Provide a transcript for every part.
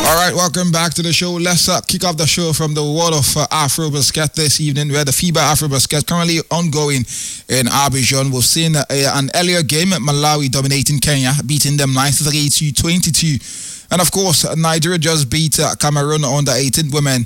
All right, welcome back to the show. Let's kick off the show from the world of Afrobasket this evening, where the FIBA Afrobasket currently ongoing in Abidjan. We've seen an earlier game, Malawi dominating Kenya, beating them 93-22. And of course, Nigeria just beat Cameroon under 18 women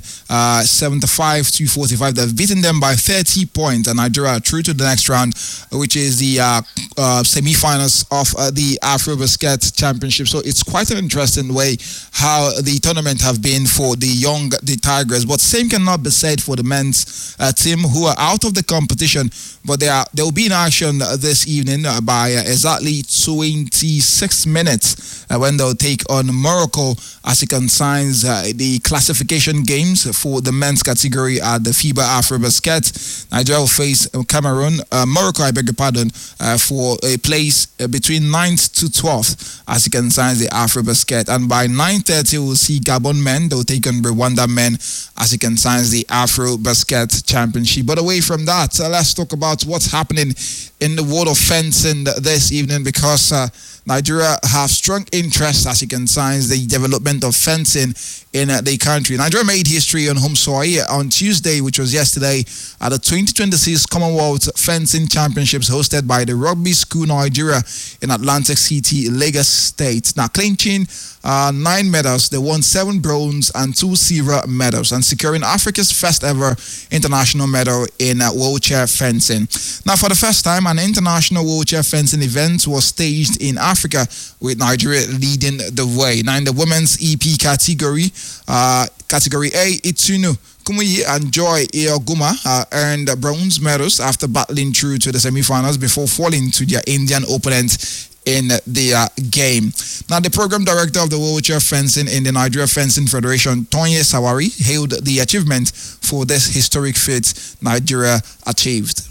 75-45. They've beaten them by 30 points, and Nigeria are through to the next round, which is the semi-finals of the Afrobasket Championship. So it's quite an interesting way how the tournament have been for the Tigers. But same cannot be said for the men's team, who are out of the competition, but they will be in action this evening by exactly 26 minutes when they'll take on Morocco as it concerns the classification games for the men's category at the FIBA Afrobasket. Nigeria will face Morocco, I beg your pardon, for a place between 9th to 12th as it concerns the Afrobasket. And by 9:30, we'll see Gabon men. They'll take on Rwanda men as it concerns the Afrobasket Championship. But away from that, let's talk about what's happening in the world of fencing this evening, because Nigeria have strong interest as it concerns the development of fencing in the country. Nigeria made history on home soil on Tuesday, which was yesterday, at the 2026 Commonwealth Fencing Championships hosted by the Rugby School Nigeria in Atlantic City, Lagos State. Now, clinching 9 medals, they won 7 bronze and 2 silver medals, and securing Africa's first ever international medal in wheelchair fencing. Now, for the first time, an international wheelchair fencing event was staged in Africa, with Nigeria leading the way. Now, in the women's EP category, Category A, Itunu Kumuyi and Joy Eoguma earned bronze medals after battling through to the semi-finals before falling to their Indian opponents in the game. Now, the program director of the wheelchair fencing in the Nigeria Fencing Federation, Tonye Sawari, hailed the achievement for this historic feat Nigeria achieved.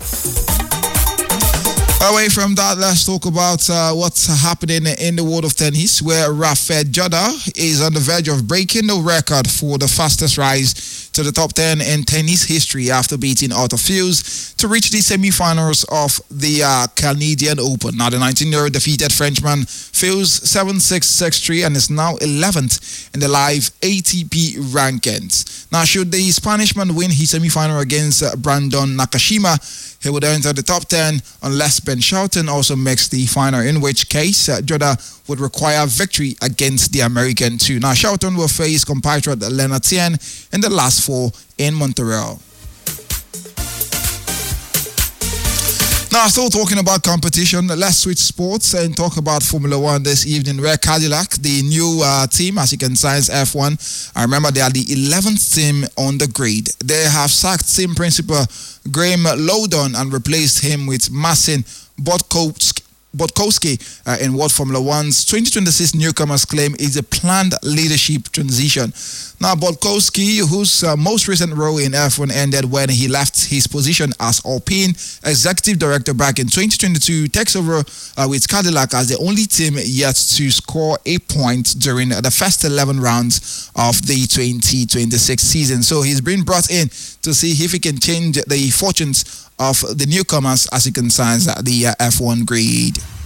Away from that, let's talk about what's happening in the world of tennis, where Rafael Nadal is on the verge of breaking the record for the fastest rise to the top 10 in tennis history after beating Arthur Fils to reach the semi-finals of the Canadian Open. Now, the 19-year-old defeated Frenchman Fils 7-6, 6-3 and is now 11th in the live ATP rankings. Now, should the Spanishman win his semi-final against Brandon Nakashima, he would enter the top 10 unless Ben Shelton also makes the final, in which case Joda would require victory against the American too. Now, Shelton will face compatriot Leonard Tien in the last 4 in Montreal. Now, still talking about competition, let's switch sports and talk about Formula One this evening, where Cadillac, the new team, as you can signs F1, I remember they are the 11th team on the grid. They have sacked team principal Graham Lowdon and replaced him with Marcin Bodkowski in what Formula One's 2026 newcomers claim is a planned leadership transition. Now, Bodkowski, whose most recent role in F1 ended when he left his position as Alpine Executive Director back in 2022, takes over with Cadillac as the only team yet to score a point during the first 11 rounds of the 2026 season. So he's been brought in to see if he can change the fortunes of the newcomers as it concerns the F1 grid.